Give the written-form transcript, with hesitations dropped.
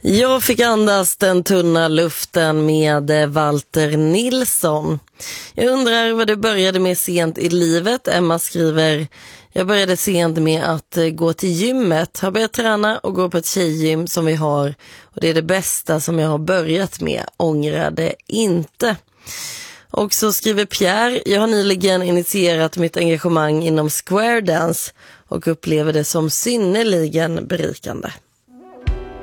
Jag fick andas den tunna luften med Walter Nilsson. Jag undrar vad du började med sent i livet. Emma skriver: jag började sent med att gå till gymmet. Har börjat träna och gå på ett tjejgym som vi har. Och det är det bästa som jag har börjat med. Ångrade inte. Och så skriver Pierre: jag har nyligen initierat mitt engagemang inom square dance och upplever det som synnerligen berikande.